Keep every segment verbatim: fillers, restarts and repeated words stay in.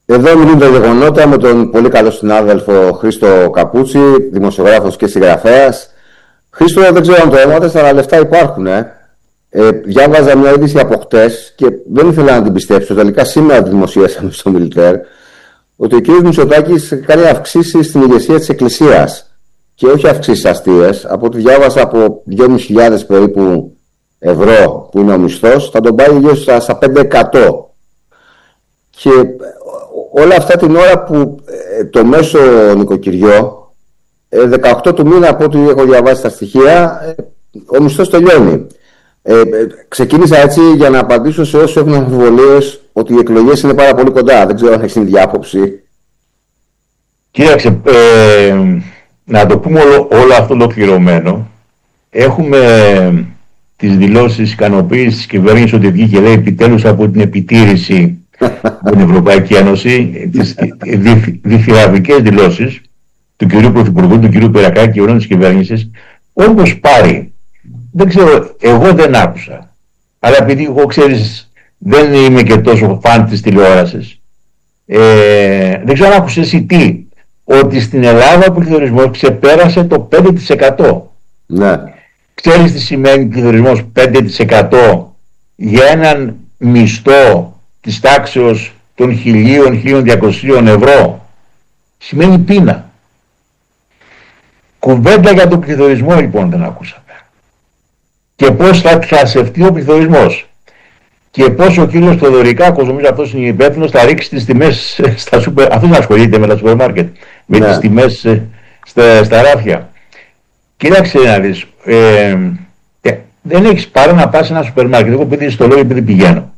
Εδώ μιλούν τα γεγονότα με τον πολύ καλό συνάδελφο Χρήστο Καπούτσι, δημοσιογράφος και συγγραφέας. Χρήστο, δεν ξέρω αν το έμαθες, αλλά λεφτά υπάρχουν. Ε. Ε, διάβαζα μια είδηση από χτες και δεν ήθελα να την πιστέψω. Τελικά σήμερα τη δημοσίασαμε στο Μιλιτέρ ότι ο κ. Μητσοτάκης κάνει αυξήσεις στην ηγεσία της Εκκλησίας. Και όχι αυξήσεις αστείες. Από ό,τι διάβασα, από δυόμισι χιλιάδες περίπου ευρώ που είναι ο μισθός, θα τον πάει γύρω στα πέντε εκατό. Και όλα αυτά την ώρα που ε, το μέσο νοικοκυριό, ε, δεκαοκτώ του μήνα, από ό,τι έχω διαβάσει τα στοιχεία, ε, ο μισθός τελειώνει. Ε, ε, ξεκίνησα έτσι για να απαντήσω σε όσους έχουν αμφιβολίες ότι οι εκλογές είναι πάρα πολύ κοντά. Δεν ξέρω αν έχεις την διάποψη. Κοίταξε, ε, να το πούμε όλο, όλο αυτό ολοκληρωμένο. Έχουμε τις δηλώσεις ικανοποίησης της κυβέρνησης ότι βγήκε, λέει, επιτέλους από την επιτήρηση την Ευρωπαϊκή Ένωση, τις διθυραβικές δηλώσεις του κυρίου Πρωθυπουργού, του κυρίου Πυρακάκη και όλων της κυβέρνησης. Όμως πάρει, δεν ξέρω, εγώ δεν άκουσα, αλλά επειδή εγώ, ξέρεις, δεν είμαι και τόσο φαν της τηλεόρασης, ε, δεν ξέρω αν άκουσες εσύ τι, ότι στην Ελλάδα ο πληθωρισμός ξεπέρασε το πέντε τοις εκατό. Ναι. Ξέρεις τι σημαίνει πληθωρισμός πέντε τοις εκατό για έναν μισθό της τάξεως των χιλίων με χίλια διακόσια ευρώ? Σημαίνει πείνα. Κουβέντα για τον πληθωρισμό λοιπόν δεν ακούσαμε. Και πώς θα χασευτεί ο πληθωρισμός. Και πώς ο κύριος Θοδωρικάκος, νομίζω αυτός είναι υπεύθυνος, θα ρίξει τις τιμές στα σούπερ. Αυτός να ασχολείται με τα σούπερ μάρκετ, με ναι. τις τιμές στα, στα ράφια. Κοίταξε να δεις, ε, ε, δεν έχεις παρά να πας σε ένα σούπερ μάρκετ. Εγώ επειδή στο λέω, επειδή πηγαίνω.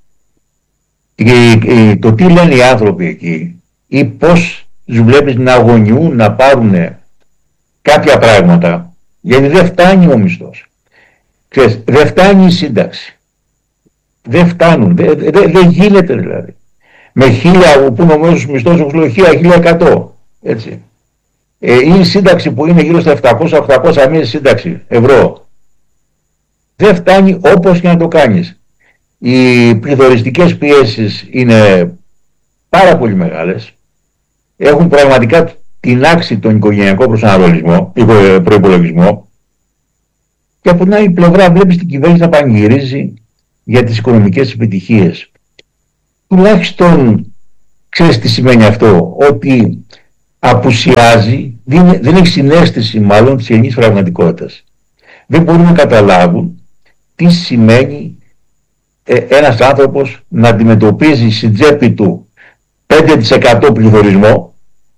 Και, και, το τι λένε οι άνθρωποι εκεί ή πώς τους βλέπεις να αγωνιούν να πάρουν κάποια πράγματα, γιατί δεν φτάνει ο μισθός. Ξέρεις, δεν φτάνει η σύνταξη. Δεν φτάνουν, δεν δε, δε γίνεται δηλαδή. Με χίλια, που είναι ο μέσος μισθός, όπως λέω, χίλια, χίλια εκατό, έτσι. Ε, η σύνταξη που είναι γύρω στα επτακόσια οχτακόσια μία σύνταξη ευρώ. Δεν φτάνει όπως και να το κάνεις. Οι πληθωριστικές πιέσεις είναι πάρα πολύ μεγάλες. Έχουν πραγματικά τεινάξει τον οικογενειακό προσανατολισμό, προϋπολογισμό. Και από την άλλη πλευρά βλέπεις την κυβέρνηση να πανηγυρίζει για τις οικονομικές επιτυχίες. Τουλάχιστον ξέρεις τι σημαίνει αυτό, ότι απουσιάζει, δεν, δεν έχει συναίσθηση μάλλον της ελληνικής πραγματικότητας. Δεν μπορούν να καταλάβουν τι σημαίνει ε, ένας άνθρωπος να αντιμετωπίζει στην τσέπη του πέντε τοις εκατό πληθωρισμό,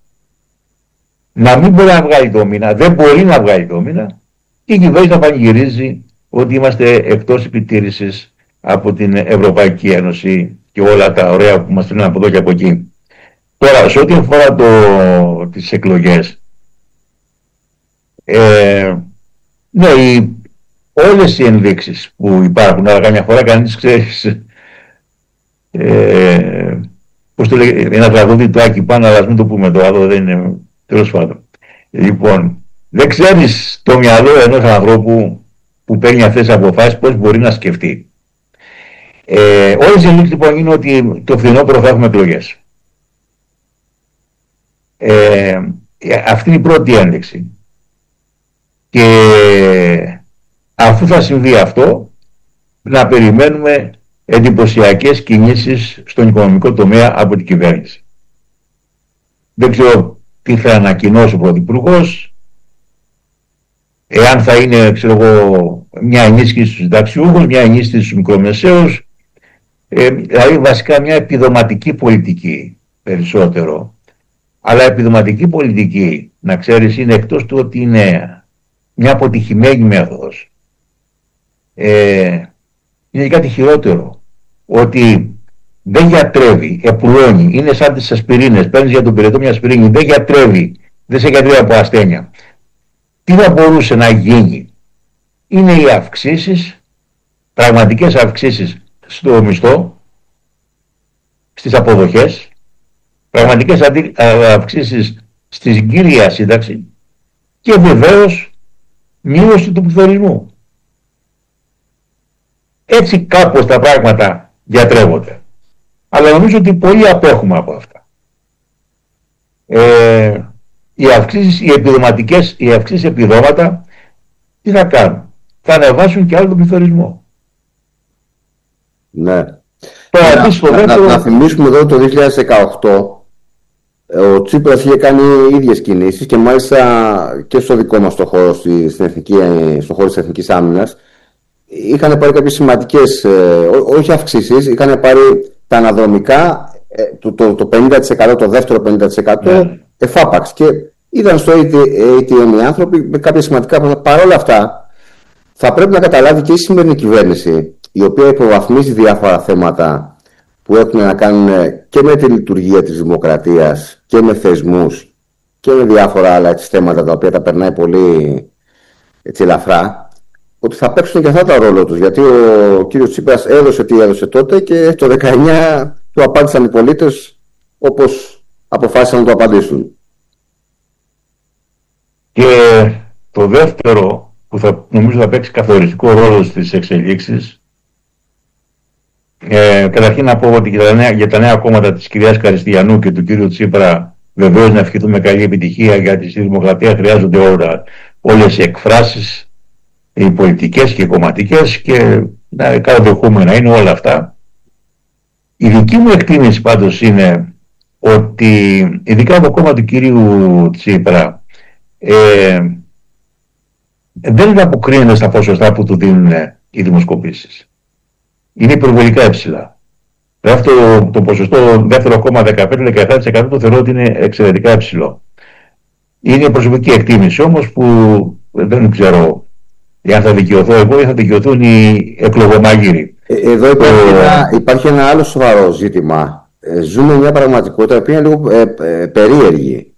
να μην μπορεί να βγάλει το μήνα, δεν μπορεί να βγάλει το μήνα, και η κυβέρνηση να πανηγυρίζει ότι είμαστε εκτός επιτήρησης από την Ευρωπαϊκή Ένωση και όλα τα ωραία που μας στέλνουν από εδώ και από εκεί. Τώρα, σε ό,τι αφορά το, τις εκλογές, ε, ναι, οι, όλες οι ενδείξεις που υπάρχουν, αλλά καμιά φορά κανείς ξέρεις, ε, πώς το λέει, ένα τραγούδι του Άκη Πάννα, αλλά ας μην το πούμε το άλλο, δεν είναι, τέλος πάντων. Λοιπόν, δεν ξέρεις το μυαλό ενός ανθρώπου που παίρνει αυτές τις αποφάσεις πώς μπορεί να σκεφτεί. Ε, όλες οι ενδείξεις λοιπόν είναι ότι το φθινόπωρο θα έχουμε εκλογές. Ε, αυτή είναι η πρώτη ένδειξη. Και αφού θα συμβεί αυτό, να περιμένουμε εντυπωσιακές κινήσεις στον οικονομικό τομέα από την κυβέρνηση. Δεν ξέρω τι θα ανακοινώσει ο Πρωθυπουργός, εάν θα είναι, ξέρω εγώ, μια ενίσχυση στους συνταξιούχους, μια ενίσχυση στους μικρομεσαίους, ε, δηλαδή βασικά μια επιδοματική πολιτική περισσότερο. Αλλά επιδοματική πολιτική, να ξέρεις, είναι εκτός του ότι είναι μια αποτυχημένη μέθοδος. Ε, είναι κάτι χειρότερο. Ότι δεν γιατρεύει, επουλώνει, είναι σαν τις ασπιρίνες, παίρνεις για τον πυρετό μια ασπιρίνη, δεν γιατρεύει, δεν σε γιατρεύει από ασθένεια. Τι θα μπορούσε να γίνει? Είναι οι αυξήσεις, πραγματικές αυξήσεις στο μισθό, στις αποδοχές, πραγματικές αυξήσεις στη κύρια σύνταξη και βεβαίως μείωση του πληθωρισμού. Έτσι κάπως τα πράγματα διατρέχονται. Αλλά νομίζω ότι πολλοί απέχουμε από αυτά. Ε, οι αυξήσεις, οι επιδοματικές, οι αυξήσεις επιδόματα τι θα κάνουν? Θα ανεβάσουν και άλλο τον πληθωρισμό. Ναι. Τώρα, να, δεύτερο... να, να, να θυμίσουμε εδώ το δύο χιλιάδες δεκαοκτώ ο Τσίπρας είχε κάνει ίδιες κινήσεις και μάλιστα και στο δικό μας το χώρο, στη, στην εθνική, στο χώρο της Εθνικής Άμυνας είχαν πάρει κάποιες σημαντικές, ε, ό, όχι αυξήσεις, είχαν πάρει τα αναδρομικά, ε, το, το, το πενήντα τοις εκατό, το δεύτερο πενήντα τοις εκατό ναι. εφάπαξ και είδαν στο έι τι εμ οι άνθρωποι με κάποια σημαντικά πράγματα. Παρ' όλα αυτά θα πρέπει να καταλάβει και η σημερινή κυβέρνηση, η οποία υποβαθμίζει διάφορα θέματα που έχουν να κάνουν και με τη λειτουργία της δημοκρατίας και με θεσμούς και με διάφορα άλλα έτσι, θέματα τα οποία τα περνάει πολύ έτσι, ελαφρά, ότι θα παίξουν και αυτά τα ρόλο τους. Γιατί ο κύριος Τσίπρας έδωσε τι έδωσε τότε και το δεκαεννιά του απάντησαν οι πολίτες όπως αποφάσισαν να το απαντήσουν. Και το δεύτερο που θα, νομίζω θα παίξει καθοριστικό ρόλο στις εξελίξεις, Ε, καταρχήν να πω ότι για τα, νέα, για τα νέα κόμματα της κυρίας Καριστιανού και του κύριου Τσίπρα βεβαίως να ευχηθούμε καλή επιτυχία, γιατί στη δημοκρατία χρειάζονται όλα, όλες οι εκφράσεις, οι πολιτικές και οι κομματικές, και να καλοδεχούμε να είναι όλα αυτά. Η δική μου εκτίμηση πάντως είναι ότι ειδικά το κόμμα του κυρίου Τσίπρα ε, δεν αποκρίνεται στα ποσοστά που του δίνουν οι δημοσκοπήσεις. Είναι υπερβολικά υψηλά. Αυτό το ποσοστό δεύτερο κόμμα δεκαπέντε με δεκαεπτά τοις εκατό το θεωρώ ότι είναι εξαιρετικά υψηλό. Είναι η προσωπική εκτίμηση όμως που δεν ξέρω αν θα δικαιωθώ εγώ ή θα δικαιωθούν οι εκλογομάγειροι. Εδώ υπάρχει, ε... ένα, υπάρχει ένα άλλο σοβαρό ζήτημα. Ε, ζούμε μια πραγματικότητα που είναι λίγο ε, ε, περίεργη.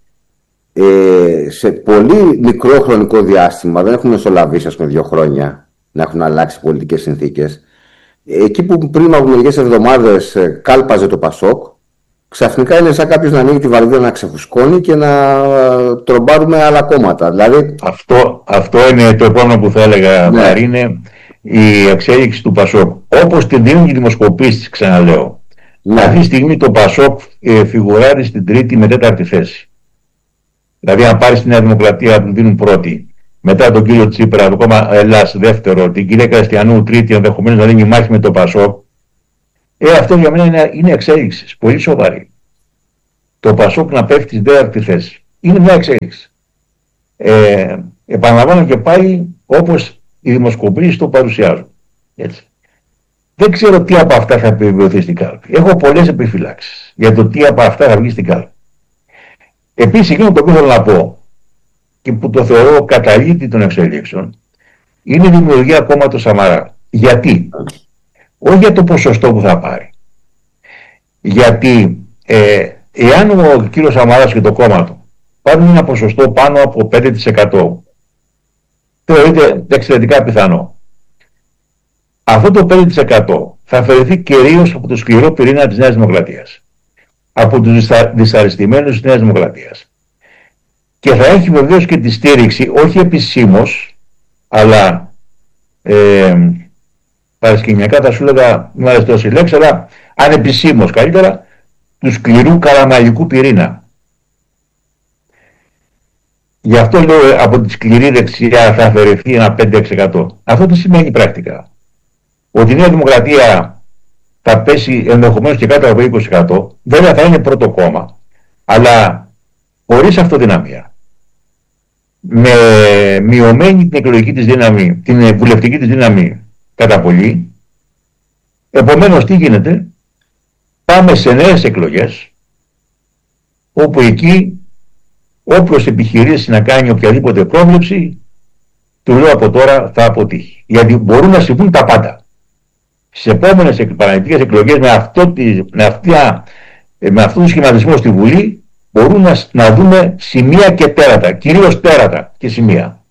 Ε, σε πολύ μικρό χρονικό διάστημα, δεν έχουμε μεσολαβήσει ας πούμε δύο χρόνια να έχουν αλλάξει πολιτικές συνθήκες. Εκεί που πριν από μερικές εβδομάδες κάλπαζε το Πασόκ, ξαφνικά είναι σαν κάποιος να ανοίγει τη βαλβίδα να ξεφουσκώνει και να τρομπάρουμε άλλα κόμματα. Δηλαδή... Αυτό, αυτό είναι το επόμενο που θα έλεγα, ναι. Είναι η εξέλιξη του Πασόκ. Όπως την δίνουν οι δημοσκοπήσεις, ξαναλέω. Ναι. Αυτή τη στιγμή το Πασόκ ε, φιγουράρει στην τρίτη με τέταρτη θέση. Δηλαδή, αν πάρει στη Νέα Δημοκρατία, του δίνουν πρώτη. Μετά τον κύριο Τσίπρα, το κόμμα Ελλάς δεύτερο, την κυρία Καριστιανού τρίτη, ενδεχομένως να δίνει μάχη με το Πασόκ. Ε, αυτό για μένα είναι, είναι εξέλιξη. Πολύ σοβαρή. Το Πασόκ να πέφτει στην τέταρτη θέση. Είναι μια εξέλιξη. Ε, επαναλαμβάνω και πάλι όπως οι δημοσκοπήσεις το παρουσιάζουν. Έτσι. Δεν ξέρω τι από αυτά θα επιβεβαιωθεί στην κάλπη. Έχω πολλές επιφυλάξεις για το τι από αυτά θα βγει στην κάλπη. Επίσης, εκείνο το οποίο θέλω να πω και που το θεωρώ καταλήτη των εξελίξεων είναι η δημιουργία κόμματος Σαμαρά. Γιατί? Όχι για το ποσοστό που θα πάρει. Γιατί ε, εάν ο κύριος Σαμαράς και το κόμμα του πάρουν ένα ποσοστό πάνω από πέντε τοις εκατό, θεωρείται εξαιρετικά πιθανό. Αυτό το πέντε τοις εκατό θα αφαιρεθεί κυρίως από το σκληρό πυρήνα της Νέας Δημοκρατίας. Από τους δυσαρεστημένους της Νέας Δημοκρατίας. Και θα έχει βεβαίως και τη στήριξη, όχι επισήμως, αλλά ε, παρασκηνιακά θα σου λέγα, μου αρέσει τόση λέξη, αλλά ανεπισήμως καλύτερα, του σκληρού καραμαλικού πυρήνα. Γι' αυτό λέω από τη σκληρή δεξιά θα αφαιρεθεί ένα πέντε τοις εκατό. Αυτό τι σημαίνει πρακτικά? Ότι η Νέα Δημοκρατία θα πέσει ενδεχομένως και κάτω από είκοσι τοις εκατό, βέβαια θα είναι πρώτο κόμμα, αλλά χωρίς αυτοδυναμία. Με μειωμένη την εκλογική της δύναμη, την βουλευτική της δύναμη κατά πολύ. Επομένως τι γίνεται? Πάμε σε νέες εκλογές, όπου εκεί όποιος επιχειρήσει να κάνει οποιαδήποτε πρόβλεψη, του λέω από τώρα θα αποτύχει. Γιατί μπορούν να συμβούν τα πάντα. Στις επόμενες παραλληλικές εκλογές με, αυτό, με, αυτά, με αυτόν τον σχηματισμό στη Βουλή μπορούν να, να δούμε σημεία και τέρατα, κυρίως τέρατα και σημεία.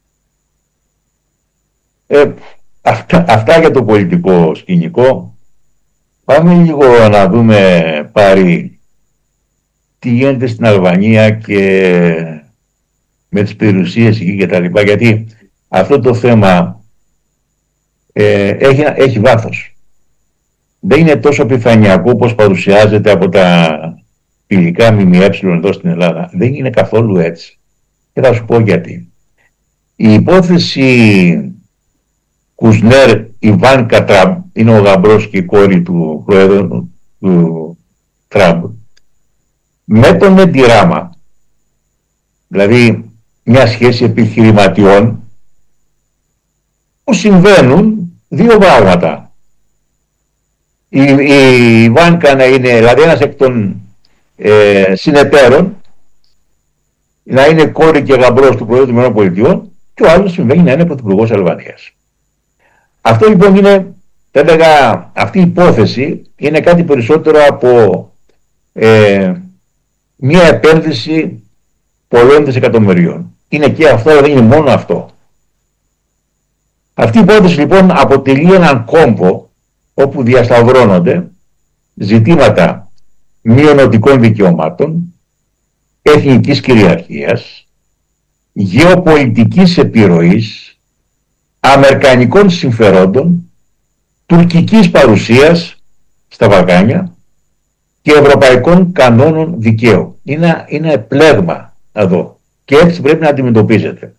Ε, αυτά, αυτά για το πολιτικό σκηνικό. Πάμε λίγο να δούμε πάρει τι γίνεται στην Αλβανία και με τις περιουσίες εκεί και τα λοιπά, γιατί αυτό το θέμα ε, έχει, έχει βάθος. Δεν είναι τόσο επιφανειακό όπως παρουσιάζεται από τα φιλικά ΜΜΕ εδώ στην Ελλάδα. Δεν είναι καθόλου έτσι. Και θα σου πω γιατί. Η υπόθεση Κουσνέρ Ιβάνκα Τραμπ, είναι ο γαμπρός και η κόρη του πρόεδρου του Τραμπ, με τον Εντιράμα, δηλαδή μια σχέση επιχειρηματιών, που συμβαίνουν δύο πράγματα. Η, η Ιβάνκα να είναι, δηλαδή ένας εκ των ε, συνεταίρων, να είναι κόρη και γαμπρός του Προέδρου των ΗΠΑ, και ο άλλος συμβαίνει να είναι πρωθυπουργός Αλβανίας. Αυτό λοιπόν είναι, θα έλεγα, αυτή η υπόθεση είναι κάτι περισσότερο από ε, μια επένδυση πολλών δισεκατομμυρίων. Είναι και αυτό, αλλά δεν είναι μόνο αυτό. Αυτή η υπόθεση λοιπόν αποτελεί έναν κόμβο όπου διασταυρώνονται ζητήματα μειονοτικών δικαιωμάτων, εθνικής κυριαρχίας, γεωπολιτικής επιρροής, αμερικανικών συμφερόντων, τουρκικής παρουσίας στα Βαλκάνια και ευρωπαϊκών κανόνων δικαίου. Είναι, είναι πλέγμα εδώ και έτσι πρέπει να αντιμετωπίζεται.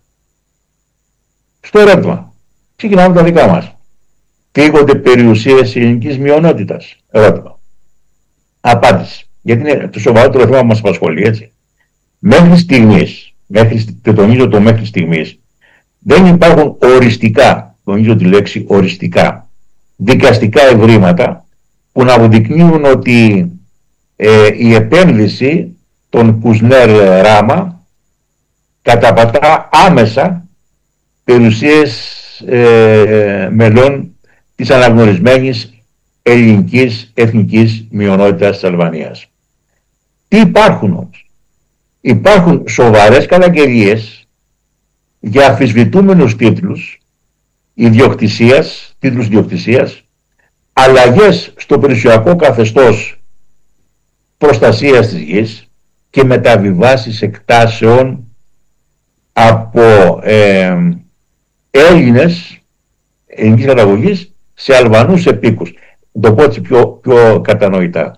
Στο ερώτημα, ξεκινάμε τα δικά μας. Φύγονται περιουσίες ελληνικής μειονότητας? Ερώτημα. Απάντηση. Γιατί είναι το σοβαρότερο θέμα που μας απασχολεί, έτσι. Μέχρι στιγμής, μέχρι, και τονίζω το μέχρι στιγμής, δεν υπάρχουν οριστικά, τονίζω τη λέξη οριστικά, δικαστικά ευρήματα που να αποδεικνύουν ότι ε, η επένδυση των Κουσνέρ Ράμα καταπατά άμεσα περιουσίες ε, μελών της αναγνωρισμένης ελληνικής εθνικής μειονότητας της Αλβανίας. Τι υπάρχουν όμως? Υπάρχουν σοβαρές καταγγελίες για αμφισβητούμενους τίτλους ιδιοκτησίας, τίτλους ιδιοκτησίας, αλλαγές στο περιουσιακό καθεστώς προστασίας της γης και μεταβιβάσεις εκτάσεων από ε, Έλληνες ελληνικής καταγωγής σε Αλβανούς επίκους. Το πω έτσι πιο, πιο κατανοητά.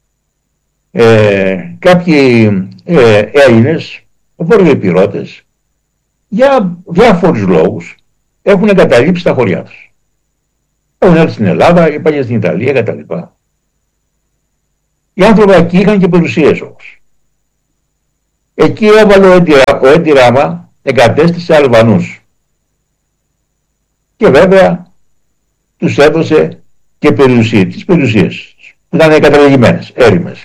Ε, κάποιοι ε, Έλληνες, βορειοϊπηρώτες, για διάφορους λόγους έχουν εγκαταλείψει τα χωριά τους. Έχουν έρθει στην Ελλάδα, είπαν στην Ιταλία κτλ. Οι άνθρωποι εκεί είχαν και περιουσίες όμως. Εκεί έβαλε ο Έντι Ράμα, εγκατέστησε Αλβανούς. Και βέβαια τους έδωσε και περιουσίες, τις περιουσίες που ήταν καταλεγημένες, έρημες.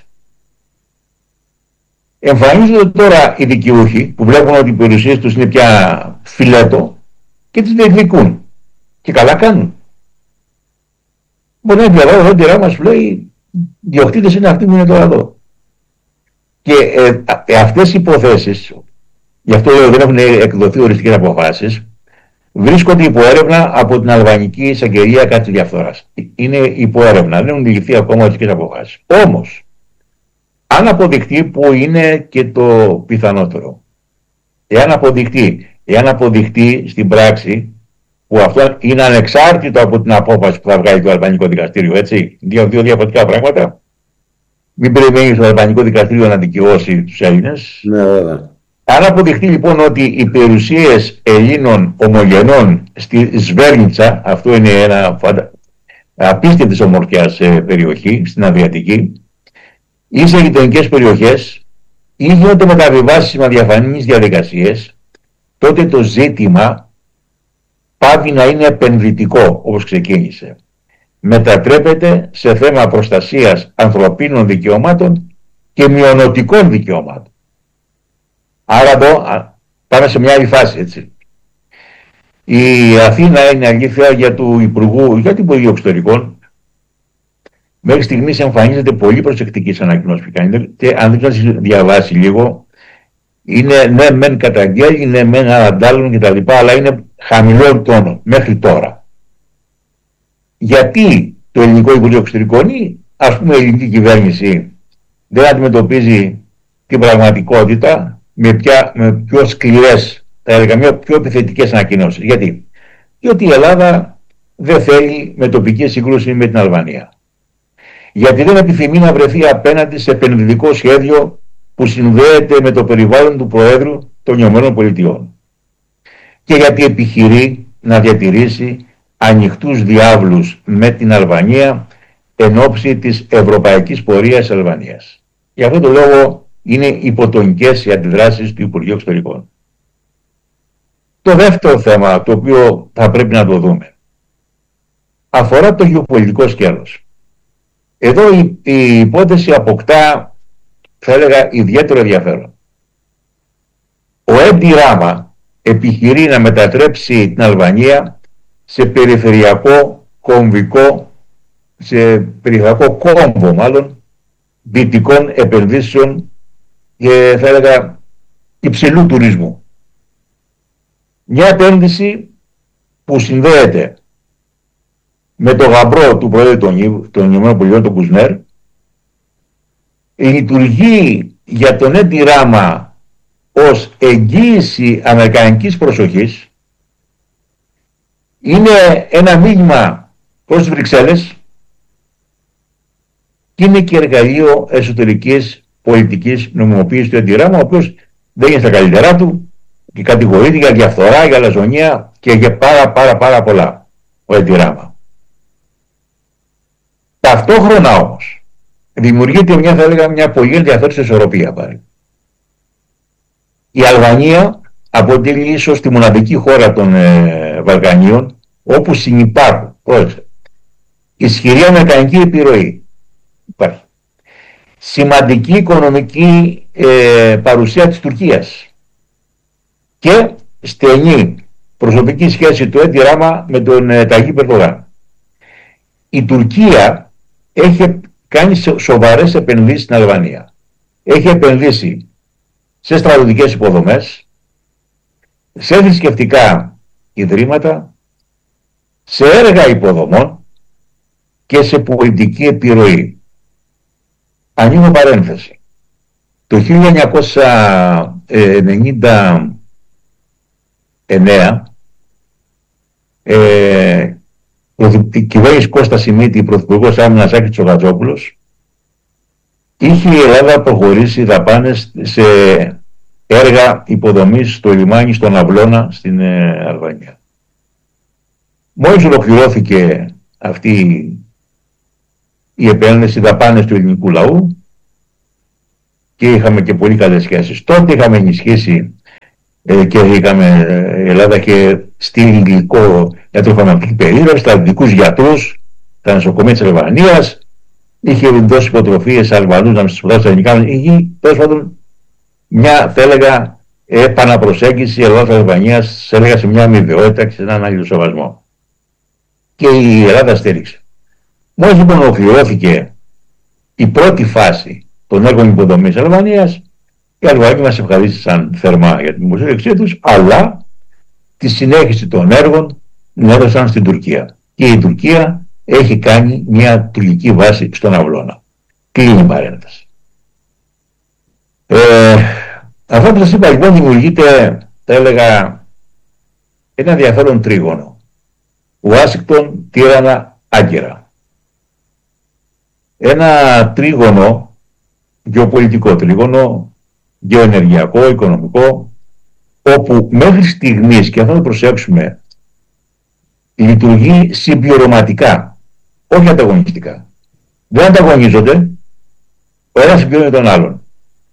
Εμφανίζονται τώρα οι δικαιούχοι που βλέπουν ότι οι περιουσίες τους είναι πια φιλέτο και τις διεκδικούν. Και καλά κάνουν. Μπορεί να διαβάζει ο Έντι Ράμα, σου λέει, διοκτήτες είναι αυτοί που είναι τώρα εδώ. Και ε, ε, αυτές οι υποθέσεις, γι' αυτό λέω, δεν έχουν εκδοθεί οριστικές αποφάσεις, βρίσκονται υπό έρευνα από την Αλβανική Εισαγγελία κατά της διαφθοράς. Είναι υπό έρευνα, δεν έχουν ληφθεί ακόμα οριστικές αποφάσεις. Όμως, αν αποδειχτεί, που είναι και το πιθανότερο, εάν αποδειχτεί, εάν αποδειχτεί στην πράξη, που αυτό είναι ανεξάρτητο από την απόφαση που θα βγάλει το Αλβανικό Δικαστήριο, έτσι, δύο, δύο διαφορετικά πράγματα, μην περιμένει το Αλβανικό Δικαστήριο να δικαιώσει τους Έλληνες. Ναι, βέβαια. Αν αποδειχτεί λοιπόν ότι οι περιουσίες Ελλήνων ομογενών στη Σβέρνιτσα, αυτό είναι ένα απίστευτης ομορφιάς περιοχή στην Αδριατική, ή σε γειτονικές περιοχές, ή γίνονται μεταβιβάσεις με διαφανείς διαδικασίες, τότε το ζήτημα πάβει να είναι επενδυτικό όπως ξεκίνησε. Μετατρέπεται σε θέμα προστασίας ανθρωπίνων δικαιωμάτων και μειονοτικών δικαιωμάτων. Άρα εδώ πάμε σε μια άλλη φάση, έτσι. Η Αθήνα, είναι αλήθεια, για του Υπουργού, για την Υπουργείο Εξωτερικών, μέχρι στιγμής εμφανίζεται πολύ προσεκτική στις ανακοινώσεις που κάνει. Και αν δεν σας διαβάσει λίγο, είναι ναι μεν καταγγέλει, ναι μεν αντάλλων κτλ. Αλλά είναι χαμηλό τόνο μέχρι τώρα. Γιατί το ελληνικό Υπουργείο Εξωτερικών ή ας πούμε η ελληνική κυβέρνηση δεν αντιμετωπίζει την πραγματικότητα με, πια, με πιο σκληρές, θα έλεγα, με πιο επιθετικές ανακοινώσεις? Γιατί? Διότι η Ελλάδα δεν θέλει με τοπική σύγκρουση με την Αλβανία. Γιατί δεν επιθυμεί να βρεθεί απέναντι σε επενδυτικό σχέδιο που συνδέεται με το περιβάλλον του Προέδρου των ΗΠΑ. Και γιατί επιχειρεί να διατηρήσει ανοιχτούς διάβλους με την Αλβανία εν ώψη της ευρωπαϊκής πορείας Αλβανίας. Γι' αυτό το λόγο είναι υποτονικές οι αντιδράσεις του Υπουργείου Εξωτερικών. Το δεύτερο θέμα, το οποίο θα πρέπει να το δούμε, αφορά το γεωπολιτικό σκέλος. Εδώ η, η υπόθεση αποκτά, θα έλεγα, ιδιαίτερο ενδιαφέρον. Ο Έντι Ράμα επιχειρεί να μετατρέψει την Αλβανία σε περιφερειακό κομβικό, σε περιφερειακό κόμβο μάλλον, δυτικών επενδύσεων και θα έλεγα υψηλού τουρισμού. Μια επένδυση που συνδέεται με το γαμπρό του Προέδρου των ΗΠΑ, τον Κουζνέρ, λειτουργεί για τον Έντι Ράμα ως εγγύηση αμερικανικής προσοχής, είναι ένα μήνυμα προς τις Βρυξέλλες και είναι και εργαλείο εσωτερικής πολιτικής νομιμοποίησης του Έντι Ράμα, ο οποίος δεν είναι στα καλύτερά του και κατηγορείται για διαφθορά, για λαζονία και για πάρα πάρα πάρα πολλά ο Έντι Ράμα. Ταυτόχρονα όμως δημιουργείται μια, θα έλεγα, μια πολύ ενδιαφέρουσα ισορροπία πάλι. Η Αλβανία αποτελεί ίσως τη μοναδική χώρα των ε, Βαλκανίων όπου συνυπάρχουν, πρόσεξε, ισχυρή αμερικανική επιρροή. Υπάρχει σημαντική οικονομική ε, παρουσία της Τουρκίας και στενή προσωπική σχέση του Έντι Ράμα με τον ε, Ταγί Ερντογάν. Η Τουρκία έχει κάνει σοβαρές επενδύσεις στην Αλβανία. Έχει επενδύσει σε στρατιωτικές υποδομές, σε θρησκευτικά ιδρύματα, σε έργα υποδομών και σε πολιτική επιρροή. Ανοίγω παρένθεση. Το χίλια εννιακόσια ενενήντα εννέα ε, η κυβέρνηση Κώστα Σιμίτη, πρωθυπουργός άμυνας Άκης Τσοχατζόπουλος, είχε η Ελλάδα προχωρήσει δαπάνες σε έργα υποδομής στο λιμάνι, στον Αυλώνα, στην ε, Αλβανία. Μόλις ολοκληρώθηκε αυτή η επένδυση, δαπάνες του ελληνικού λαού, και είχαμε και πολύ καλές σχέσεις. Τότε είχαμε ενισχύσει ε, και είχαμε ε, η Ελλάδα και στείλει υλικό ιατροφαρμακευτική περίθαλψη, στρατιωτικούς γιατρούς, τα νοσοκομεία της Αλβανίας, είχε δώσει υποτροφίες σε Αλβανούς να μην σπουδάσουν στα ελληνικά. Είχε, τέλος πάντων, μια, θα έλεγα, επαναπροσέγγιση Ελλάδα-Αλβανίας, σε έλεγα, σε μια αμοιβαιότητα και σε έναν αλληλοσεβασμό. Και η Ελλάδα στήριξε. Μόλις λοιπόν ολοκληρώθηκε η πρώτη φάση των έργων υποδομής της Αλβανίας, οι Αλβανοί μας ευχαρίστησαν θερμά για την υποστήριξή τους, αλλά τη συνέχιση των έργων την έδωσαν στην Τουρκία. Και η Τουρκία έχει κάνει μια τουρκική βάση στον Αυλώνα. Κλείνει η παρένθεση. Ε, αυτό που σας είπα λοιπόν δημιουργείται, θα έλεγα, ένα ενδιαφέρον τρίγωνο. Ουάσιγκτον, Τύρανα, Άγκυρα. Ένα τρίγωνο, γεωπολιτικό τρίγωνο, γεωενεργειακό, οικονομικό, όπου μέχρι στιγμής, και αυτό να προσέξουμε, λειτουργεί συμπληρωματικά, όχι ανταγωνιστικά. Δεν ανταγωνίζονται, ο ένας συμπληρώνει τον άλλον.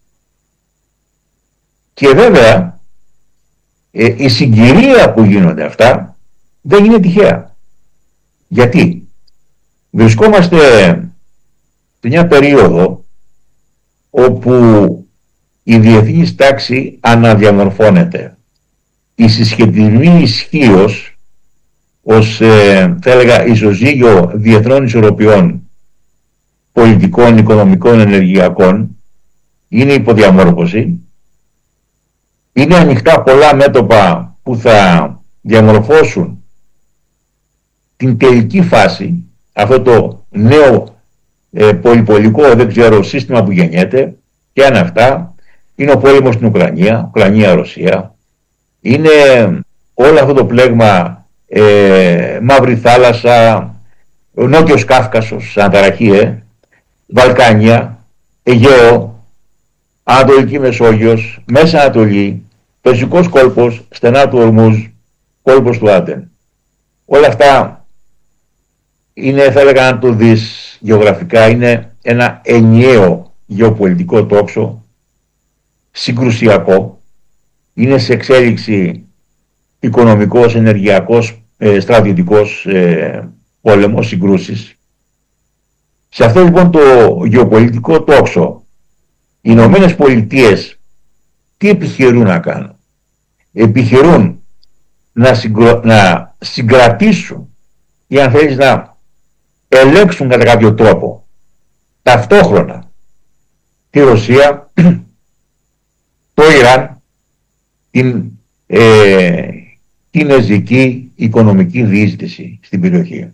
Και βέβαια, ε, η συγκυρία που γίνονται αυτά δεν είναι τυχαία. Γιατί βρισκόμαστε σε μια περίοδο όπου η διεθνής τάξη αναδιαμορφώνεται. Η συσχετισμή ισχύως ως, ε, θα έλεγα, ισοζύγιο διεθνών ισορροπιών πολιτικών, οικονομικών, ενεργειακών είναι υποδιαμόρφωση. Είναι ανοιχτά πολλά μέτωπα που θα διαμορφώσουν την τελική φάση, αυτό το νέο ε, πολυπολικό, δεν ξέρω, σύστημα που γεννιέται. Και αν αυτά είναι ο πόλεμος στην Ουκρανία, Ουκρανία-Ρωσία, είναι όλο αυτό το πλέγμα, ε, Μαύρη Θάλασσα, ο Νότιος Κάφκασος, αναταραχή, ε, Βαλκάνια, Αιγαίο, Ανατολική Μεσόγειος, Μέση Ανατολή, Περσικός κόλπος, στενά του Ορμούζ, κόλπος του Άντεν. Όλα αυτά είναι, θα έλεγα, να το δεις γεωγραφικά, είναι ένα ενιαίο γεωπολιτικό τόξο, συγκρουσιακό, είναι σε εξέλιξη οικονομικός, ενεργειακός, ε, στρατιωτικός ε, πόλεμος, συγκρούσεις. Σε αυτό λοιπόν το γεωπολιτικό τόξο, οι Ηνωμένες Πολιτείες τι επιχειρούν να κάνουν? Επιχειρούν να, συγκρο... να συγκρατήσουν ή αν θέλεις να ελέγξουν κατά κάποιο τρόπο ταυτόχρονα τη Ρωσία, το Ιράν, την ε, κινεζική οικονομική διείσδυση στην περιοχή.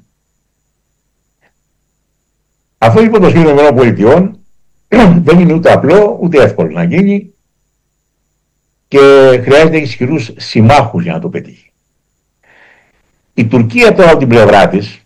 Αυτό λοιπόν το σχέδιο των ΗΠΑ δεν είναι ούτε απλό ούτε εύκολο να γίνει και χρειάζεται ισχυρούς συμμάχους για να το πετύχει. Η Τουρκία τώρα από την πλευρά της,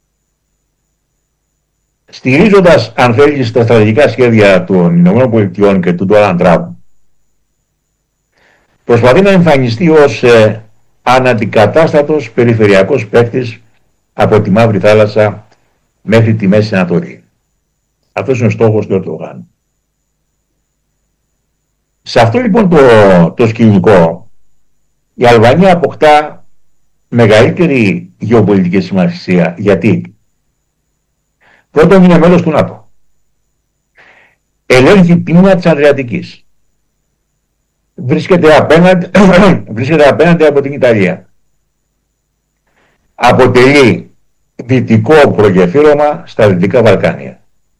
στηρίζοντας αν θέλει τα στρατηγικά σχέδια των ΗΠΑ και του Ντόναλντ Τραμπ, προσπαθεί να εμφανιστεί ως ε, αναντικατάστατος περιφερειακός παίκτης από τη Μαύρη Θάλασσα μέχρι τη Μέση Ανατολή. Αυτός είναι ο στόχος του Ερντογάν. Σε αυτό λοιπόν το, το σκηνικό η Αλβανία αποκτά μεγαλύτερη γεωπολιτική σημασία. Γιατί? Πρώτον, είναι μέλος του ΝΑΤΟ. Ελέγχει τμήμα της Αδριατικής. Βρίσκεται απέναντι, βρίσκεται απέναντι από την Ιταλία. Αποτελεί δυτικό προγεφύρωμα στα Δυτικά Βαλκάνια.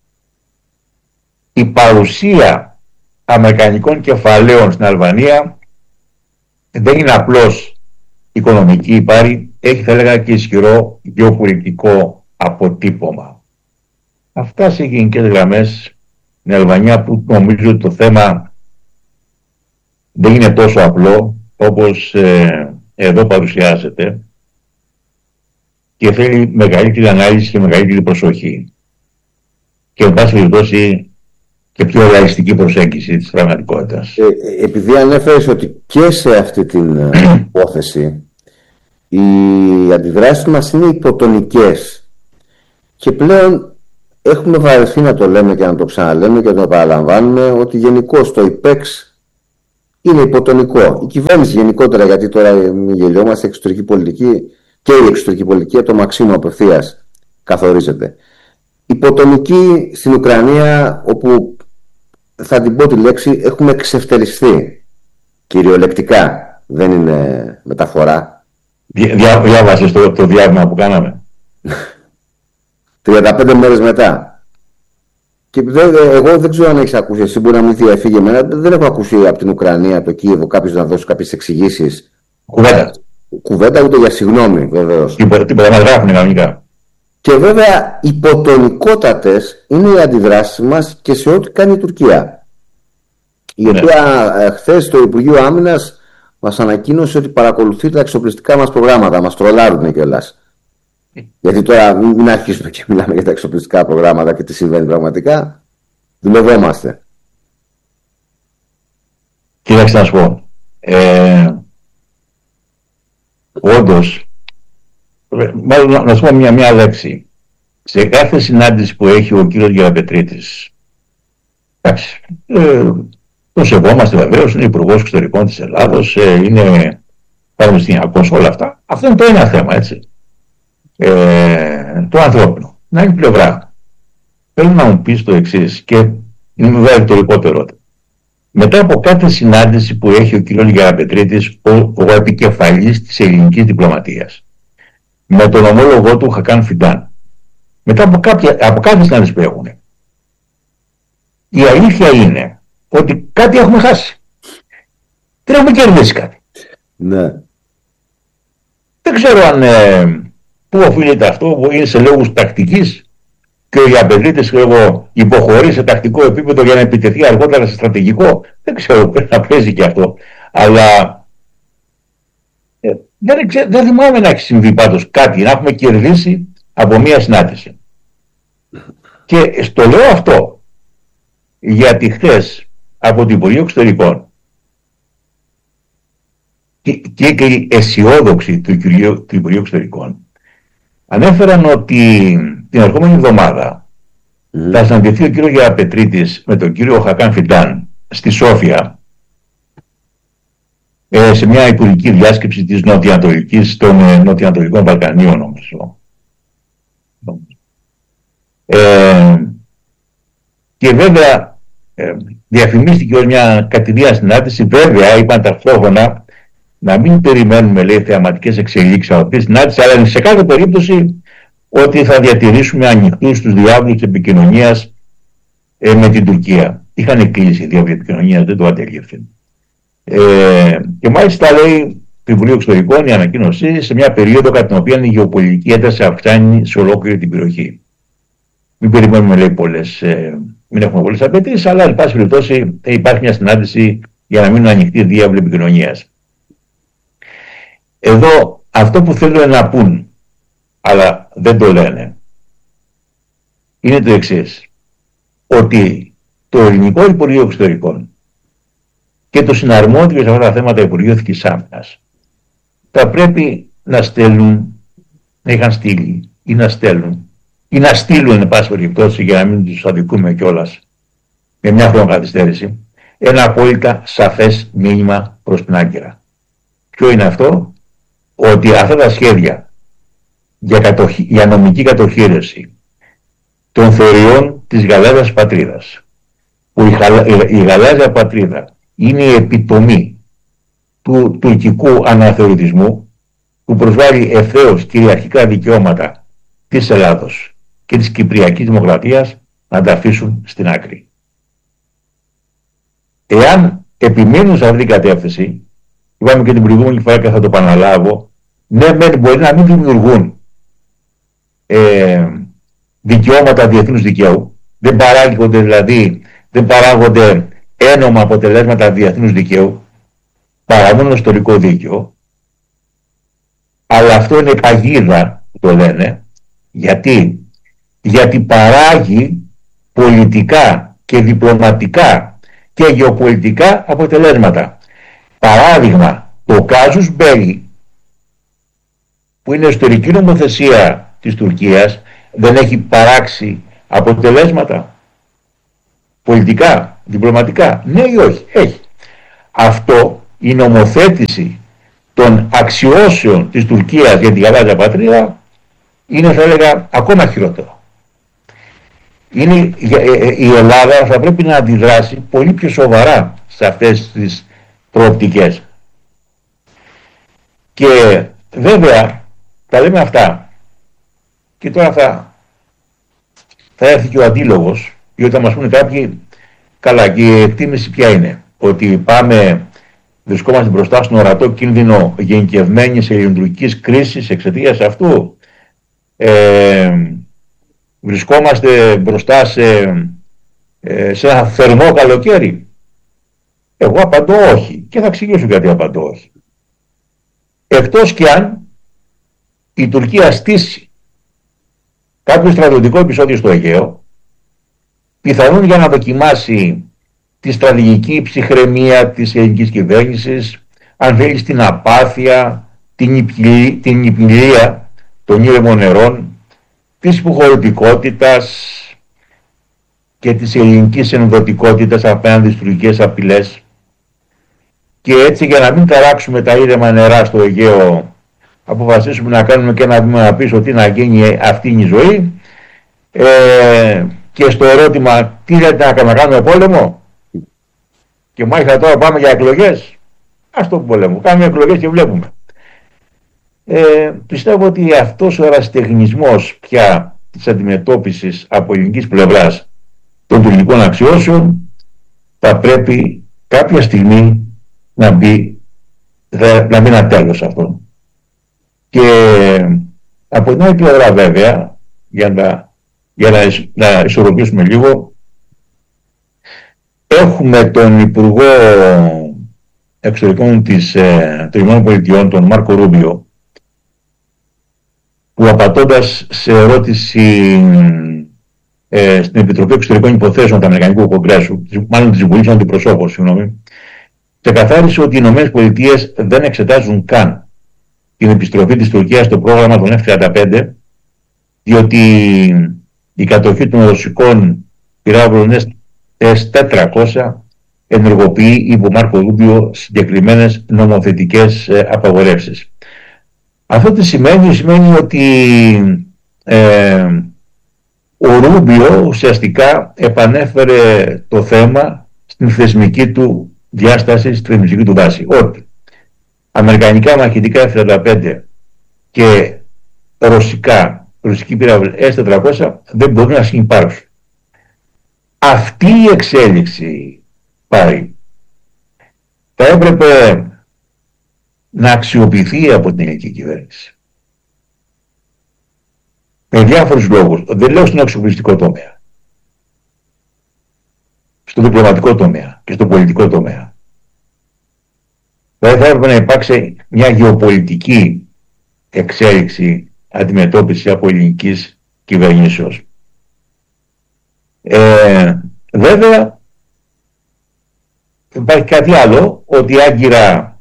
Η παρουσία αμερικανικών κεφαλαίων στην Αλβανία δεν είναι απλώς οικονομική υπάρη, έχει θα έλεγα και ισχυρό γεωπολιτικό αποτύπωμα. Αυτά σε γενικές γραμμές στην Αλβανία, που νομίζω ότι το θέμα δεν είναι τόσο απλό όπως ε, εδώ παρουσιάζεται και θέλει μεγαλύτερη ανάλυση και μεγαλύτερη προσοχή και εν πάση περιπτώσει και πιο ρεαλιστική προσέγγιση της πραγματικότητας. Ε, επειδή ανέφερες ότι και σε αυτή την υπόθεση οι αντιδράσεις μας είναι υποτονικές και πλέον έχουμε βαρεθεί να το λέμε και να το ξαναλέμε και να το παραλαμβάνουμε ότι γενικώς το ΙΠΕΞ είναι υποτονικό. Η κυβέρνηση γενικότερα, γιατί τώρα μην γελιόμαστε, εξωτερική πολιτική και η εξωτερική πολιτική το μαξίμου απευθείας καθορίζεται. Υποτονική στην Ουκρανία, όπου θα την πω τη λέξη, έχουμε εξευτεριστεί κυριολεκτικά, δεν είναι μεταφορά. Διά, διάβασες το, το διάβημα που κάναμε τριάντα πέντε μέρες μετά. Και εγώ δεν ξέρω αν έχεις ακούσει, εσύ μπορεί να μην διαφύγει εμένα, δεν έχω ακούσει από την Ουκρανία, από το Κίεβο, κάποιος να δώσει κάποιες εξηγήσεις. Κουβέντα. Κουβέντα ούτε για συγγνώμη, βεβαίως. Τίποτα, τίποτα, μας γράφουν κανονικά. Και βέβαια υποτονικότατες είναι οι αντιδράσεις μας και σε ό,τι κάνει η Τουρκία. Η ναι. οποία ε, χθες το Υπουργείο Άμυνας μας ανακοίνωσε ότι παρακολουθεί τα εξοπλιστικά μας προγράμματα. Μας τρολάρουν κιόλας. Γιατί τώρα μην αρχίσουμε και μιλάμε για τα εξοπλιστικά προγράμματα και τι συμβαίνει πραγματικά. Δουλευόμαστε. Κοίταξε να σου πω. Ε, όντως, μάλλον να σου πω μια, μια λέξη. Σε κάθε συνάντηση που έχει ο κύριος Γεραπετρίτης, εντάξει, ε, το σεβόμαστε βεβαίως, είναι υπουργός εξωτερικών της Ελλάδος, ε, είναι πανεπιστημιακός, όλα αυτά. Αυτό είναι το ένα θέμα, έτσι. Ε, το ανθρώπινο. Να είναι πλευρά. Θέλω να μου πεις το εξής και είναι βέβαια ρητορικό ερώτημα. Μετά από κάθε συνάντηση που έχει ο κύριος Γεραπετρίτης, ο, ο επικεφαλής της ελληνικής διπλωματίας, με τον ομόλογό του Χακάν Φιντάν, μετά από, κάποια, από κάθε συνάντηση που έχουν, η αλήθεια είναι ότι κάτι έχουμε χάσει. Δεν έχουμε κερδίσει κάτι. Ναι. Δεν ξέρω αν ε, πού οφείλεται αυτό, που είναι σε λόγους τακτικής και ο Γεραπετρίτης υποχωρεί σε τακτικό επίπεδο για να επιτεθεί αργότερα σε στρατηγικό. Δεν ξέρω, πρέπει να παίζει και αυτό. Αλλά ε, δεν, ξέ, δεν θυμάμαι να έχει συμβεί πάντως κάτι, να έχουμε κερδίσει από μία συνάντηση. Και στο λέω αυτό γιατί χθες από το Υπουργείο Εξωτερικών και, και, και αισιόδοξοι του, του Υπουργείου Εξωτερικών ανέφεραν ότι την ερχόμενη εβδομάδα mm. θα συναντηθεί ο κύριος Γεραπετρίτης με τον κύριο Χακάν Φιντάν στη Σόφια ε, σε μια υπουργική διάσκεψη της νοτιοανατολικής, των ε, νοτιοανατολικών Βαλκανίων, νομίζω. Ε, και βέβαια ε, διαφημίστηκε ως μια κατηδία συνάντηση. Βέβαια είπαν ταυτόχρονα να μην περιμένουμε, λέει, θεαματικές εξελίξεις από αυτή τη συνάντηση, αλλά σε κάθε περίπτωση ότι θα διατηρήσουμε ανοιχτούς τους διάβλους επικοινωνίας ε, με την Τουρκία. Είχαν κλείσει οι διάβλοι επικοινωνίας, δεν το ατέλειευθεν. Ε, και μάλιστα, λέει το Υπουργείο Εξωτερικών, η ανακοίνωσή σε μια περίοδο κατά την οποία η γεωπολιτική ένταση αυξάνει σε ολόκληρη την περιοχή. Μην περιμένουμε, λέει, πολλές, ε, μην έχουμε πολλές απαιτήσεις, αλλά εν πάση περιπτώσει υπάρχει μια συνάντηση για να μείνουν ανοιχτοί διάβλοι επικοινωνίας. Εδώ αυτό που θέλουν να πούν, αλλά δεν το λένε, είναι το εξής, ότι το ελληνικό Υπουργείο Εξωτερικών και το συναρμόδιο σε αυτά τα θέματα Υπουργείο Εθνικής Άμυνας θα πρέπει να στέλνουν, να είχαν στείλει ή να στέλνουν ή να στείλουν, εν πάση περιπτώσει, για να μην τους αδικούμε κιόλας με μια χρόνια καθυστέρηση, ένα απόλυτα σαφές μήνυμα προς την Άγκυρα. Ποιο είναι αυτό? Ότι αυτά τα σχέδια για, κατοχή, για νομική κατοχήρωση των θεωριών της γαλάζιας πατρίδας, που η, η, η γαλάζια πατρίδα είναι η επιτομή του τουρκικού αναθεωρητισμού, που προσβάλλει ευθέως κυριαρχικά δικαιώματα της Ελλάδος και της Κυπριακής Δημοκρατίας, να τα αφήσουν στην άκρη. Εάν επιμείνουν σε αυτή την κατεύθυνση, είπαμε και την προηγούμενη φορά και θα το επαναλάβω, ναι, μεν μπορεί να μην δημιουργούν ε, δικαιώματα διεθνούς δικαίου, δεν παράγονται δηλαδή, δεν παράγονται ένομα αποτελέσματα διεθνούς δικαίου, παρά μόνο ιστορικό δίκαιο, αλλά αυτό είναι παγίδα, το λένε. Γιατί? Γιατί παράγει πολιτικά και διπλωματικά και γεωπολιτικά αποτελέσματα. Παράδειγμα, το κάζους μπέλι, που είναι ιστορική νομοθεσία της Τουρκίας, δεν έχει παράξει αποτελέσματα πολιτικά, διπλωματικά? Ναι ή όχι? Έχει. Αυτό, η νομοθέτηση των αξιώσεων της Τουρκίας για την γαλάζια πατρίδα, είναι, θα έλεγα, ακόμα χειρότερο. Είναι, η Ελλάδα θα πρέπει να αντιδράσει πολύ πιο σοβαρά σε αυτές τις προοπτικές. Και βέβαια τα λέμε αυτά και τώρα θα, θα έρθει και ο αντίλογος, γιατί θα μας πούνε κάποιοι, καλά, και η εκτίμηση ποια είναι? Ότι πάμε, βρισκόμαστε μπροστά στον ορατό κίνδυνο γενικευμένης ελληνοτουρκικής κρίσης εξαιτίας αυτού. Ε, βρισκόμαστε μπροστά σε, ε, σε ένα θερμό καλοκαίρι. Εγώ απαντώ όχι, και θα εξηγήσω γιατί απαντώ όχι. Εκτός και αν η Τουρκία στήσει κάποιο στρατιωτικό επεισόδιο στο Αιγαίο, πιθανόν για να δοκιμάσει τη στρατηγική ψυχραιμία της ελληνικής κυβέρνησης, αν θέλει την απάθεια, την υπηλία των ήρεμων νερών, της υποχωρητικότητας και της ελληνικής ενδοτικότητας απέναντι στις τουρκικές απειλές. Και έτσι, για να μην ταράξουμε τα ήρεμα νερά στο Αιγαίο, αποφασίσουμε να κάνουμε και ένα βήμα πίσω, τι να γίνει αυτή η ζωή. Ε, και στο ερώτημα, τι λέτε, να κάνουμε πόλεμο? Και μάλιστα τώρα πάμε για εκλογές. Ας το πόλεμο, κάνουμε εκλογές και βλέπουμε. Ε, πιστεύω ότι αυτός ο ερασιτεχνισμός πια της αντιμετώπισης από ελληνικής πλευράς των τουρκικών αξιώσεων θα πρέπει κάποια στιγμή να μπει, να μπει ένα τέλος αυτό. Και από την άλλη πλευρά, βέβαια, για να, για να, να ισορροπήσουμε λίγο, έχουμε τον Υπουργό Εξωτερικών της, ε, των ΗΠΑ, τον Μάρκο Ρούμπιο, που απαντώντας σε ερώτηση ε, στην Επιτροπή Εξωτερικών Υποθέσεων του Αμερικανικού Κογκρέσου, μάλλον της Βουλής των Αντιπροσώπων, συγγνώμη, ξεκαθάρισε ότι οι Ηνωμένες Πολιτείες δεν εξετάζουν καν την επιστροφή της Τουρκίας στο πρόγραμμα των εφ τριάντα πέντε, διότι η κατοχή των ρωσικών πυράβλων ες τετρακόσια ενεργοποιεί υπό Μάρκο Ρούμπιο συγκεκριμένες νομοθετικές ε, απαγορεύσεις. Αυτό τι σημαίνει, σημαίνει ότι ε, ο Ρούμπιο ουσιαστικά επανέφερε το θέμα στην θεσμική του διάσταση, στην θεσμική του βάση. Ότι αμερικανικά μαχητικά εφ τριάντα πέντε και ρωσικά, ρωσική πύραυλη ες τετρακόσια δεν μπορούν να συνυπάρξουν. Αυτή η εξέλιξη πάει θα έπρεπε να αξιοποιηθεί από την ελληνική κυβέρνηση. Με διάφορους λόγους. Δεν λέω στον εξοπλιστικό τομέα. Στο διπλωματικό τομέα και στο πολιτικό τομέα. Δηλαδή θα έπρεπε να υπάρξει μια γεωπολιτική εξέλιξη αντιμετώπιση από ελληνικής κυβερνήσεως. Ε, βέβαια υπάρχει κάτι άλλο, ότι άγκυρα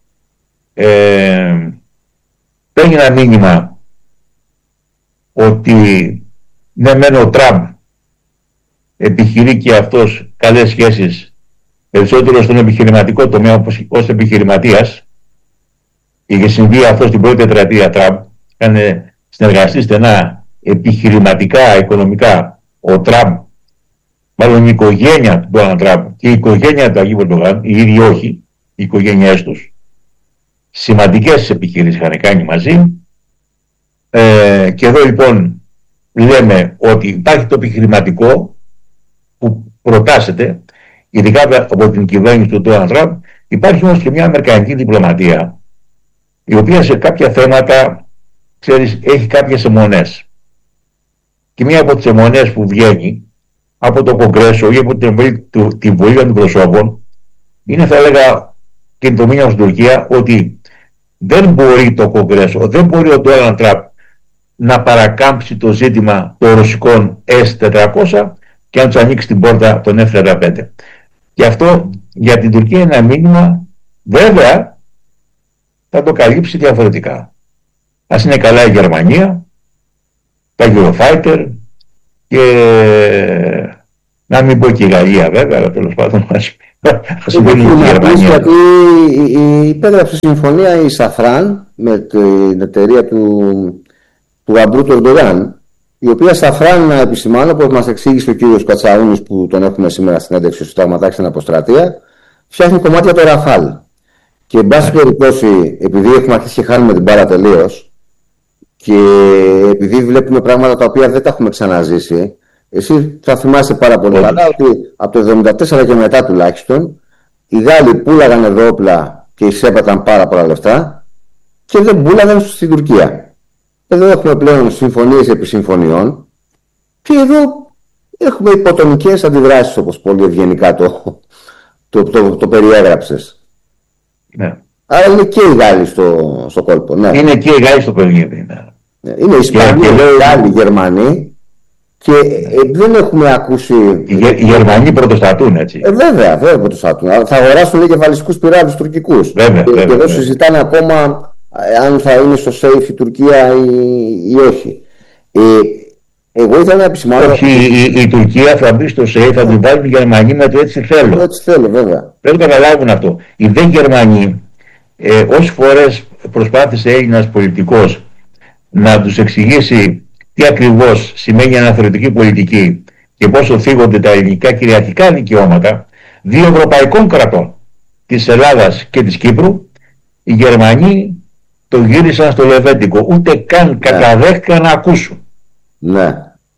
ε, παίρνει ένα μήνυμα ότι ναι μεν ο Τραμπ επιχειρεί και αυτός καλές σχέσεις περισσότερο στον επιχειρηματικό τομέα όπως, ως επιχειρηματίας. Είχε συμβεί αυτό στην πρώτη τετραετία Τραμπ, είχαν συνεργαστεί στενά επιχειρηματικά, οικονομικά ο Τραμπ, μάλλον η οικογένεια του Ντόναλντ Τραμπ και η οικογένεια του Αγίου Ερντογάν, οι ίδιοι όχι, οι οικογένειές τους, σημαντικές επιχειρήσεις είχαν κάνει μαζί. Ε, και εδώ λοιπόν λέμε ότι υπάρχει το επιχειρηματικό που προτάσσεται, ειδικά από την κυβέρνηση του Ντόναλντ Τραμπ. Υπάρχει όμως και μια αμερικανική διπλωματία, η οποία σε κάποια θέματα, ξέρεις, έχει κάποιες αιμονές. Και μία από τις αιμονές που βγαίνει από το Κογκρέσο ή από την Βουλή των Αντιπροσώπων είναι, θα έλεγα, και το μήνυμα στην Τουρκία, ότι δεν μπορεί το Κογκρέσο, δεν μπορεί ο Ντόναλντ Τραμπ να παρακάμψει το ζήτημα των ρωσικών ες τετρακόσια και να τους ανοίξει την πόρτα των εφ τριάντα πέντε. Και αυτό για την Τουρκία είναι ένα μήνυμα, βέβαια θα το καλύψει διαφορετικά. Ας είναι καλά η Γερμανία, τα Eurofighter και να μην πω και η Γαλλία βέβαια, αλλά τέλος πάντων ας σημαίνει η Γερμανία. Γιατί υπέγραψε συμφωνία η Σαφράν με την εταιρεία του, του Αμπρού του Ερντογάν, η οποία Σαφράν, να επισημάνω, όπως μας εξήγησε ο κύριος Κατσαούνης που τον έχουμε σήμερα στην ένταξη στο Σταγματάκι στην Αποστρατεία, φτιάχνει κομμάτια το Ραφάλ. Και εν πάση περιπτώσει, επειδή έχουμε αρχίσει και χάνουμε την μπάλα τελείως και επειδή βλέπουμε πράγματα τα οποία δεν τα έχουμε ξαναζήσει, εσύ θα θυμάσαι πάρα πολύ καλά ότι από το εβδομήντα τέσσερα και μετά τουλάχιστον οι Γάλλοι πούλαγαν εδώ όπλα και εισέπαταν πάρα πολλά λεφτά και δεν πούλαγαν στην Τουρκία. Εδώ έχουμε πλέον συμφωνίες επί συμφωνιών και εδώ έχουμε υποτονικές αντιδράσεις, όπως πολύ ευγενικά το, το, το, το, το περιέγραψες. Ναι. Άρα είναι και οι Γάλλοι στο, στο κόλπο. Ναι. Είναι και οι Γάλλοι στο παιχνίδι. Ναι. Είναι οι Ισπανοί, οι Γάλλοι, οι Γερμανοί και ε, δεν έχουμε ακούσει. Οι, οι Γερμανοί πρωτοστατούν, έτσι. Ε, βέβαια, βέβαια πρωτοστατούν. Θα αγοράσουν λέει, και βαλιστικούς πυράβλους τουρκικούς. Βέβαια, και, βέβαια, και εδώ βέβαια. συζητάνε ακόμα αν θα είναι στο safe η Τουρκία ή, ή όχι. Ε, εγώ ήθελα να επισημάνω. Όχι, η, η, η Τουρκία θα μπει στο safe, θα την βάλουν οι Γερμανοί με το έτσι θέλω. Έτσι θέλω, βέβαια. Πρέπει να καταλάβουν αυτό. Οι δε Γερμανοί, ε, όσες φορές προσπάθησε Έλληνας πολιτικός να τους εξηγήσει τι ακριβώς σημαίνει αναθεωρητική πολιτική και πόσο θίγονται τα ελληνικά κυριαρχικά δικαιώματα δύο ευρωπαϊκών κρατών, της Ελλάδας και της Κύπρου, οι Γερμανοί το γύρισαν στο λεβέντικο, ούτε καν ναι. καταδέχτηκαν να ακούσουν. Ναι.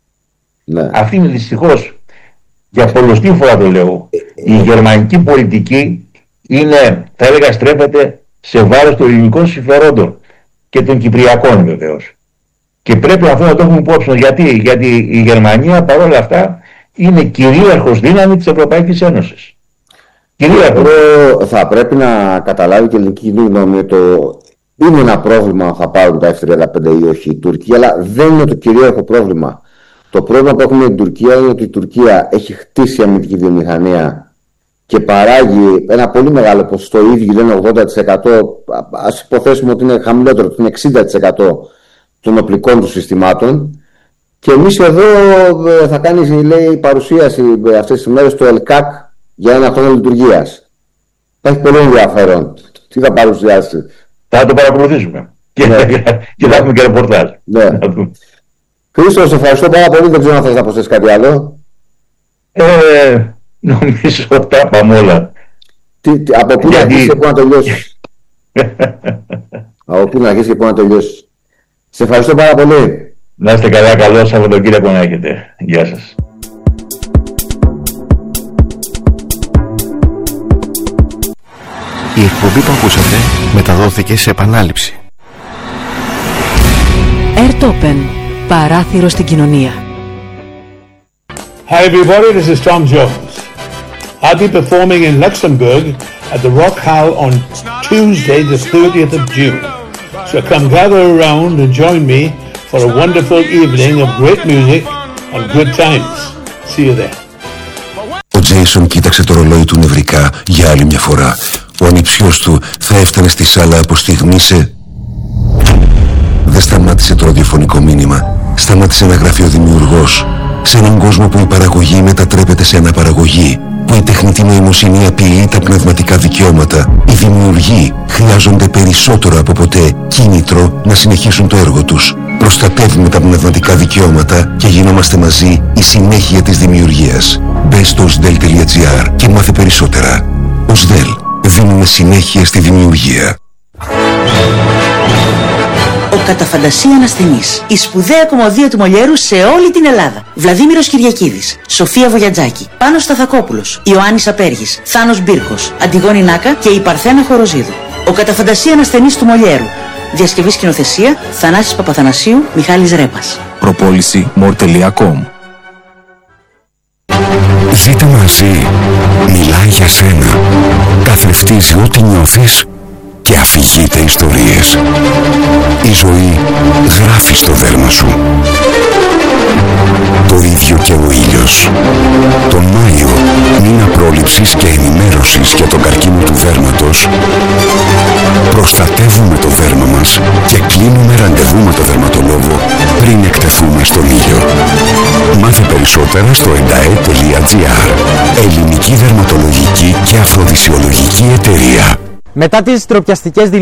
Ναι. Αυτή είναι δυστυχώς, για πολλοστή φορά το λέω, η γερμανική πολιτική είναι, θα έλεγα, στρέφεται σε βάρος των ελληνικών συμφερόντων και των κυπριακών βεβαίως. Και πρέπει αυτό να το έχουμε υπόψη. Γιατί? Γιατί η Γερμανία παρόλα αυτά είναι κυρίαρχος δύναμη της Ευρωπαϊκής Ένωσης. Κυρίαρχος. Θα πρέπει να καταλάβει και η ελληνική κοινή γνώμη το είναι ένα πρόβλημα αν θα πάρουν τα εφ τριάντα πέντε ή όχι η Τουρκία, αλλά δεν είναι το κυρίαρχο πρόβλημα. Το πρόβλημα που έχουμε με την Τουρκία είναι ότι η Τουρκία έχει χτίσει αμυντική βιομηχανία και παράγει ένα πολύ μεγάλο ποσοστό, οι ίδιοι λένε ογδόντα τοις εκατό, ας υποθέσουμε ότι είναι χαμηλότερο, ότι είναι εξήντα τοις εκατό των οπλικών του συστημάτων. Και εμείς εδώ θα κάνει, λέει, παρουσίαση αυτές τις μέρες στο ΕΛΚΑΚ για ένα χρόνο λειτουργίας. Θα έχει πολύ ενδιαφέρον. Τι θα παρουσιάσει. Θα το παρακολουθήσουμε. Και, ναι. και θα έχουμε και ρεπορτάζ. Ναι. Χρήστο, σε ευχαριστώ πάρα πολύ. Δεν ξέρω αν θες να προσθέσεις κάτι άλλο. Ε, νομίζω ότι τα πάμε όλα. Τι, τι, από πού να αρχίσεις και πού να τελειώσεις. Από πού να αρχίσεις και πού να τελειώσεις. Σε ευχαριστώ πάρα πολύ. Να είστε καλά, καλό Σαββατοκύριακο να έχετε. Γεια σας. Η εκπομπή που ακούσατε μεταδόθηκε σε επανάληψη. Airtopen, παράθυρο στην κοινωνία. Hi everybody, this is Tom Jones. I'll be performing in Luxembourg at the Rock Hall on Tuesday the thirtieth of June. So come gather around and join me for a wonderful evening of great music and good times. See you there. Ο Τζέισον κοίταξε το ρολόι του νευρικά για άλλη μια φορά. Ο ανιψιός του θα έφτανε στη σάλα από στιγμή σε... Δεν σταμάτησε το ραδιοφωνικό μήνυμα. Σταμάτησε να γράφει ο δημιουργός. Σε έναν κόσμο που η παραγωγή μετατρέπεται σε αναπαραγωγή, που η τεχνητή νοημοσύνη απειλεί τα πνευματικά δικαιώματα, οι δημιουργοί χρειάζονται περισσότερο από ποτέ κίνητρο να συνεχίσουν το έργο τους. Προστατεύουμε τα πνευματικά δικαιώματα και γινόμαστε μαζί η συνέχεια της δημιουργίας. Μπες στο οσδέλ τελεία τζι άρ και μάθε περισσότερα. οσδέλ. Δίνουμε συνέχεια στη δημιουργία. Ο κατά φαντασία ανασθενής. Η σπουδαία κομμωδία του Μολιέρου σε όλη την Ελλάδα. Βλαδίμηρος Κυριακίδης, Σοφία Βογιατζάκη, Πάνος Σταθακόπουλος, Ιωάννης Απέργης, Θάνος Μπύρκος, Αντιγόνη Νάκα και η Παρθένα Χοροζίδου. Ο κατά φαντασία ανασθενής του Μολιέρου. Διασκευή σκηνοθεσία Θανάσης Παπαθανασίου, Μιχάλης Ρέπας. Προπόληση μορ τελεία κομ. Ζήτα μαζί. Μιλάει για σένα. Καθρεφτίζει ό,τι νιώθεις και αφηγείται ιστορίες. Η ζωή γράφει στο δέρμα σου. Το ίδιο και ο ήλιος. Τον Μάιο, μήνα πρόληψης και ενημέρωσης για τον καρκίνο του δέρματος, προστατεύουμε το δέρμα μας και κλείνουμε ραντεβού με το δερματολόγο πριν εκτεθούμε στον ήλιο. Μάθε περισσότερα στο ενдаe τελεία τζι άρ. Ελληνική δερματολογική και αφροδισιολογική εταιρεία. Μετά τις τροπιαστικές δηλώσεις